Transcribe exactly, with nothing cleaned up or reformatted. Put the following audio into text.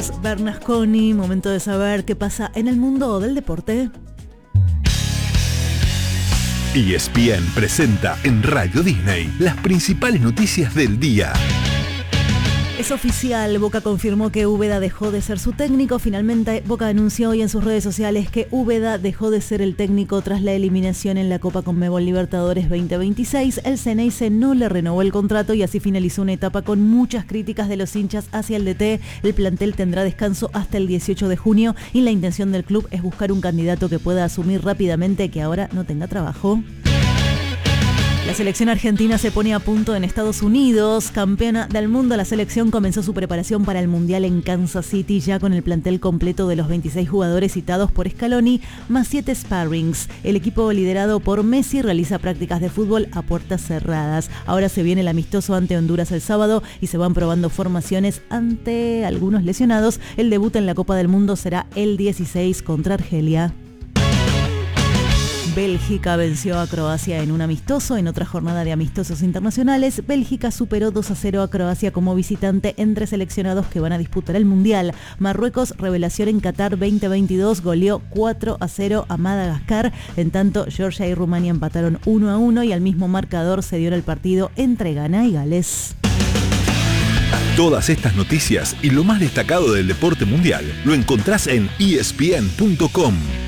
Bernasconi, momento de saber qué pasa en el mundo del deporte. E S P N presenta en Radio Disney las principales noticias del día. Es oficial, Boca confirmó que Úbeda dejó de ser su técnico. Finalmente, Boca anunció hoy en sus redes sociales que Úbeda dejó de ser el técnico tras la eliminación en la Copa Conmebol Libertadores veinte veintiséis. El Ceneice no le renovó el contrato y así finalizó una etapa con muchas críticas de los hinchas hacia el D T. El plantel tendrá descanso hasta el dieciocho de junio y la intención del club es buscar un candidato que pueda asumir rápidamente que ahora no tenga trabajo. La selección argentina se pone a punto en Estados Unidos. Campeona del mundo, la selección comenzó su preparación para el Mundial en Kansas City ya con el plantel completo de los veintiséis jugadores citados por Scaloni, más siete sparrings. El equipo liderado por Messi realiza prácticas de fútbol a puertas cerradas. Ahora se viene el amistoso ante Honduras el sábado y se van probando formaciones ante algunos lesionados. El debut en la Copa del Mundo será el dieciséis contra Argelia. Bélgica venció a Croacia en un amistoso. En otra jornada de amistosos internacionales, Bélgica superó dos a cero a Croacia como visitante entre seleccionados que van a disputar el Mundial. Marruecos, revelación en Qatar veinte veintidós, goleó cuatro a cero a Madagascar. En tanto, Georgia y Rumania empataron uno a uno y al mismo marcador se dio el partido entre Ghana y Gales. Todas estas noticias y lo más destacado del deporte mundial lo encontrás en E S P N punto com.